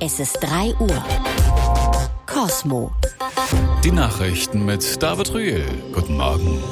Es ist 3 Uhr. Cosmo. Die Nachrichten mit David Rühl. Guten Morgen.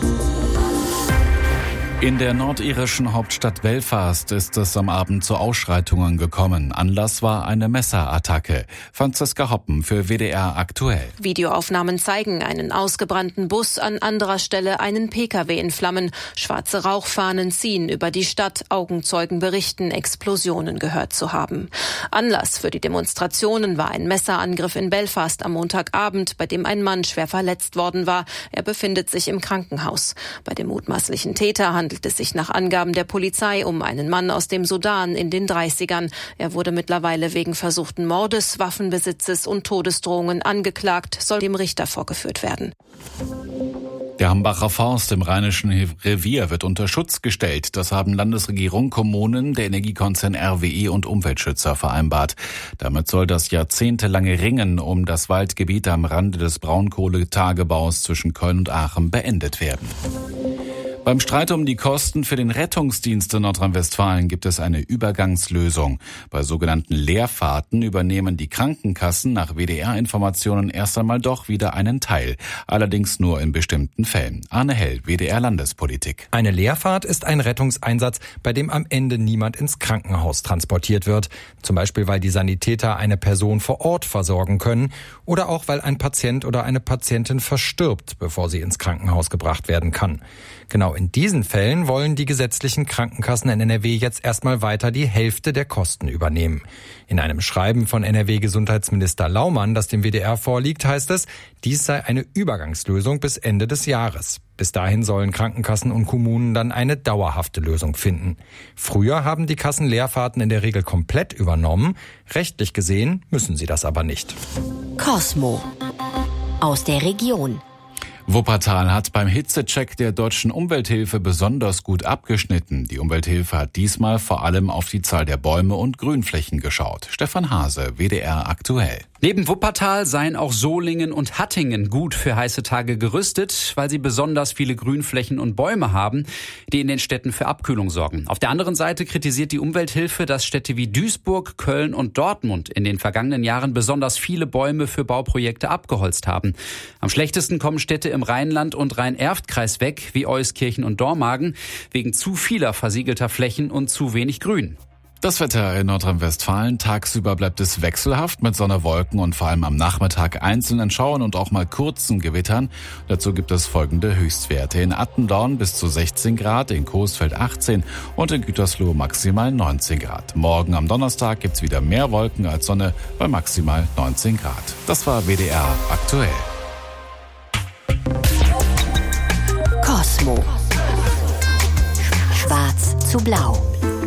In der nordirischen Hauptstadt Belfast ist es am Abend zu Ausschreitungen gekommen. Anlass war eine Messerattacke. Franziska Hoppen für WDR aktuell. Videoaufnahmen zeigen einen ausgebrannten Bus, an anderer Stelle einen Pkw in Flammen. Schwarze Rauchfahnen ziehen über die Stadt. Augenzeugen berichten, Explosionen gehört zu haben. Anlass für die Demonstrationen war ein Messerangriff in Belfast am Montagabend, bei dem ein Mann schwer verletzt worden war. Er befindet sich im Krankenhaus. Bei dem mutmaßlichen Täter handelt es sich nach Angaben der Polizei um einen Mann aus dem Sudan in den 30ern. Er wurde mittlerweile wegen versuchten Mordes, Waffenbesitzes und Todesdrohungen angeklagt, soll dem Richter vorgeführt werden. Der Hambacher Forst im Rheinischen Revier wird unter Schutz gestellt. Das haben Landesregierung, Kommunen, der Energiekonzern RWE und Umweltschützer vereinbart. Damit soll das jahrzehntelange Ringen um das Waldgebiet am Rande des Braunkohletagebaus zwischen Köln und Aachen beendet werden. Beim Streit um die Kosten für den Rettungsdienst in Nordrhein-Westfalen gibt es eine Übergangslösung. Bei sogenannten Leerfahrten übernehmen die Krankenkassen nach WDR-Informationen erst einmal doch wieder einen Teil. Allerdings nur in bestimmten Fällen. Arne Hell, WDR Landespolitik. Eine Leerfahrt ist ein Rettungseinsatz, bei dem am Ende niemand ins Krankenhaus transportiert wird. Zum Beispiel, weil die Sanitäter eine Person vor Ort versorgen können oder auch, weil ein Patient oder eine Patientin verstirbt, bevor sie ins Krankenhaus gebracht werden kann. Genau in diesen Fällen wollen die gesetzlichen Krankenkassen in NRW jetzt erstmal weiter die Hälfte der Kosten übernehmen. In einem Schreiben von NRW-Gesundheitsminister Laumann, das dem WDR vorliegt, heißt es, dies sei eine Übergangslösung bis Ende des Jahres. Bis dahin sollen Krankenkassen und Kommunen dann eine dauerhafte Lösung finden. Früher haben die Kassen Leerfahrten in der Regel komplett übernommen. Rechtlich gesehen müssen sie das aber nicht. Cosmo. Aus der Region. Wuppertal hat beim Hitzecheck der Deutschen Umwelthilfe besonders gut abgeschnitten. Die Umwelthilfe hat diesmal vor allem auf die Zahl der Bäume und Grünflächen geschaut. Stefan Hase, WDR aktuell. Neben Wuppertal seien auch Solingen und Hattingen gut für heiße Tage gerüstet, weil sie besonders viele Grünflächen und Bäume haben, die in den Städten für Abkühlung sorgen. Auf der anderen Seite kritisiert die Umwelthilfe, dass Städte wie Duisburg, Köln und Dortmund in den vergangenen Jahren besonders viele Bäume für Bauprojekte abgeholzt haben. Am schlechtesten kommen Städte im Rheinland- und Rhein-Erft-Kreis weg, wie Euskirchen und Dormagen, wegen zu vieler versiegelter Flächen und zu wenig Grün. Das Wetter in Nordrhein-Westfalen. Tagsüber bleibt es wechselhaft mit Sonne, Wolken und vor allem am Nachmittag einzelnen Schauern und auch mal kurzen Gewittern. Dazu gibt es folgende Höchstwerte. In Attendorn bis zu 16 Grad, in Coesfeld 18 und in Gütersloh maximal 19 Grad. Morgen am Donnerstag gibt's wieder mehr Wolken als Sonne bei maximal 19 Grad. Das war WDR aktuell. Cosmo. Schwarz zu blau.